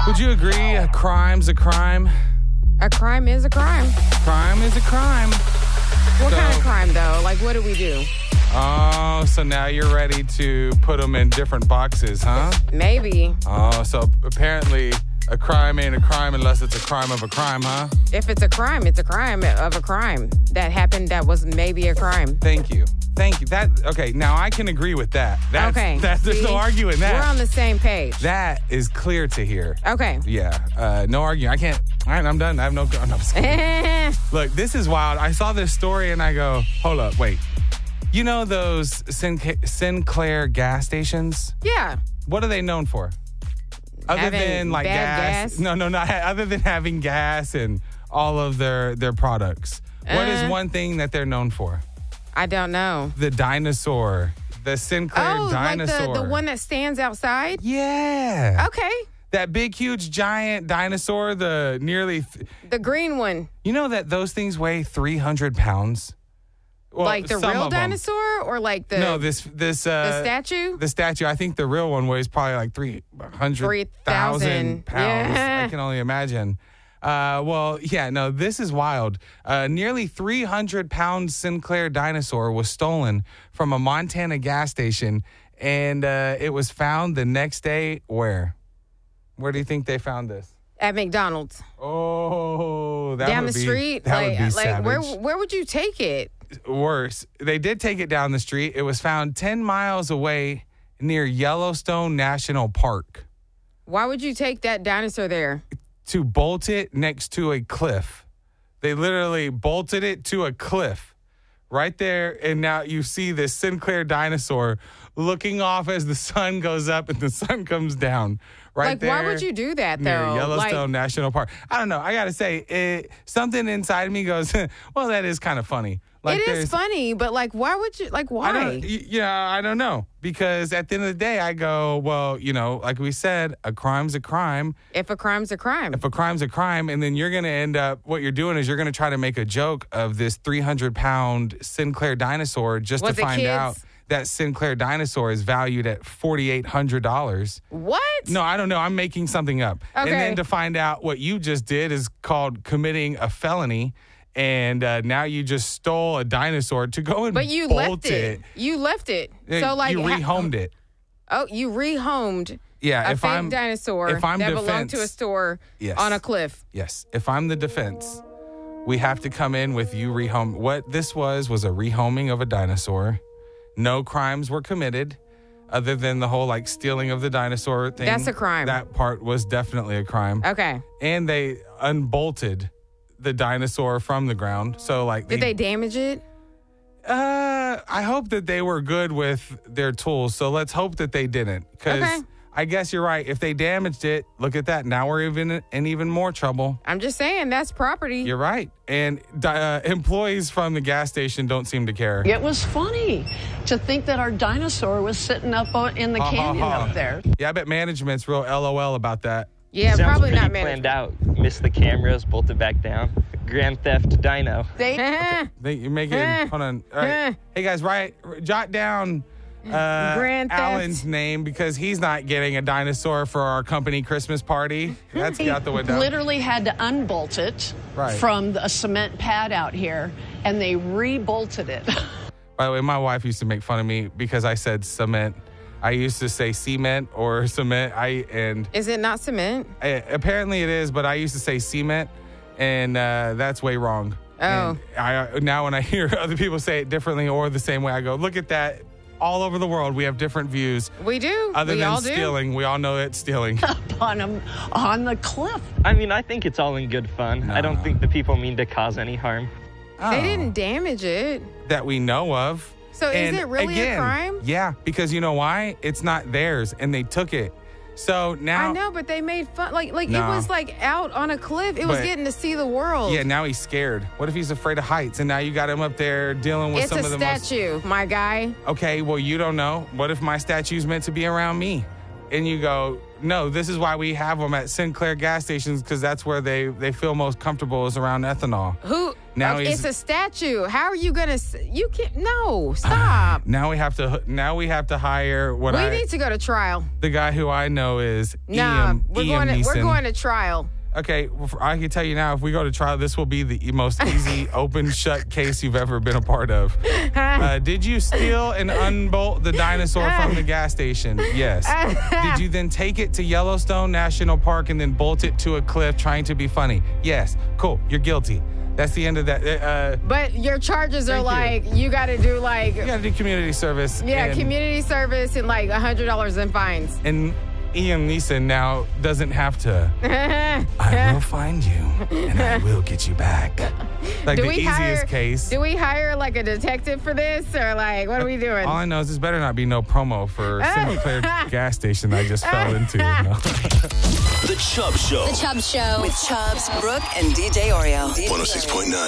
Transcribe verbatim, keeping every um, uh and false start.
Would you agree a crime's a crime? A crime is a crime. Crime is a crime. What So- kind of crime, though? Like, what do we do? Oh, so now you're ready to put them in different boxes, huh? Maybe. Oh, so apparently a crime ain't a crime unless it's a crime of a crime, huh? If it's a crime, it's a crime of a crime that happened that was maybe a crime. Thank you. Thank you. That okay, now I can agree with that. That's, Okay. That's, there's See? no arguing that. We're on the same page. That is clear to hear. Okay. Yeah, uh, no arguing. I can't. All right, I'm done. I have no. no I'm just kidding. Look, this is wild. I saw this story and I go, hold up, wait. You know those Sin- Sinclair gas stations? Yeah. What are they known for? Other Having than like bad gas? gas? No, no, not other than having gas and all of their their products. What is Uh. one thing that they're known for? I don't know. The dinosaur. The Sinclair Oh, dinosaur. like the, the one that stands outside? Yeah. Okay. That big, huge, giant dinosaur, the nearly. Th- The green one. you know that those things weigh three hundred pounds? Well, like the some real of 'em. dinosaur or like the, No, this this uh, the statue? The statue. I think the real one weighs probably like three hundred thousand pounds. Yeah. I can only imagine. Uh, well, yeah, no, this is wild. Uh, nearly three hundred pound Sinclair dinosaur was stolen from a Montana gas station, and uh, it was found the next day. Where? Where do you think they found this? At McDonald's. Oh, that Down would the be, street? That like would be like where savage. where would you take it? Worse, they did take it down the street. It was found ten miles away near Yellowstone National Park Why would you take that dinosaur there? to bolt it next to a cliff. They literally bolted it to a cliff right there. And now you see this Sinclair dinosaur looking off as the sun goes up and the sun comes down. Right like there. why would you do that Near though? Yellowstone Like, National Park. I don't know. I got to say, it, something inside of me goes, well, that is kind of funny. Like it there's- is funny, but like why would you like why? I don't, y- yeah, I don't know. Because at the end of the day, I go, well, you know, like we said, a crime's a crime. If a crime's a crime. If a crime's a crime, and then you're going to end up, what you're doing is you're going to try to make a joke of this three hundred pound Sinclair dinosaur just Was to it find kids? out that Sinclair dinosaur is valued at four thousand eight hundred dollars. What? No, I don't know. I'm making something up. And Okay. then to find out what you just did is called committing a felony. And uh, now you just stole a dinosaur to go and But you bolt left it. You left it. Uh, So like you ha- rehomed it. Oh, you rehomed Yeah, a if fake I'm dinosaur if I'm that belonged to a defense- store Yes. on a cliff. Yes, if I'm the defense, we have to come in with you rehome. What this was was a rehoming of a dinosaur. No crimes were committed, other than the whole like stealing of the dinosaur thing. That's a crime. That part was definitely a crime. Okay. And they unbolted the dinosaur from the ground. So like, Did they damage it? Uh, I hope that they were good with their tools. So let's hope that they didn't. Because Okay. I guess you're right. If they damaged it, look at that. Now we're even in even more trouble. I'm just saying that's property. You're right. And uh, employees from the gas station don't seem to care. It was funny to think that our dinosaur was sitting up o- in the Ha, ha, canyon ha. up there. Yeah, I bet management's real LOL about that. yeah, Sounds probably pretty not planned managed. out. Missed the cameras, bolted back down. Grand Theft Dino. They They, you make it. Eh. Hold on. All right. Eh. Hey guys, write jot down uh, Grand Theft. Alan's name because he's not getting a dinosaur for our company Christmas party. That's out the window. literally had to unbolt it Right. from a cement pad out here, and they rebolted it. By the way, my wife used to make fun of me because I said cement. I used to say cement or cement. I and Is it not cement? I, apparently it is, but I used to say cement, and uh, that's way wrong. Oh. And I now when I hear other people say it differently or the same way, I go, look at that. All over the world, we have different views. We do. Other we than all do. stealing, we all know it's stealing. on a, on the cliff. I mean, I think it's all in good fun. I don't think the people mean to cause any harm. They Oh, didn't damage it. that we know of. So is And it really a again, crime? Yeah, because you know why? It's not theirs, and they took it. So now, I know, but they made fun. Like, like No. it was like out on a cliff. It was But- getting to see the world. yeah, now he's scared. What if he's afraid of heights, and now you got him up there dealing with it's some a of the most. statue, my guy. Okay, well, you don't know. What if my statue's meant to be around me? And you go, no, this is why we have them at Sinclair gas stations because that's where they, they feel most comfortable is around ethanol. Who? Now Okay, he's it's a statue. How are you gonna? s- You can't. No, stop. now we have to now we have to hire what we I need to go to trial. the guy who I know is Nah, Ian, we're Ian going. To, we're Neeson. going to trial. Okay, well, I can tell you now, if we go to trial, this will be the most easy open shut case you've ever been a part of. Uh, did you steal and unbolt the dinosaur from the gas station? Yes. Did you then take it to Yellowstone National Park and then bolt it to a cliff trying to be funny? Yes. Cool. You're guilty. That's the end of that. Uh, But your charges are Thank you. like you got to do like you got to do community service. yeah, and, community service and like a hundred dollars in fines. And Ian Neeson now doesn't have to. I will find you and I will get you back. Like do the we easiest hire, case. Do we hire like a detective for this or like what are we doing? All I know is this better not be no promo for Sinclair gas station I just fell into. No. The Chubb Show. The Chubb Show with Chubbs, Brooke, and D J Oreo. one oh six point nine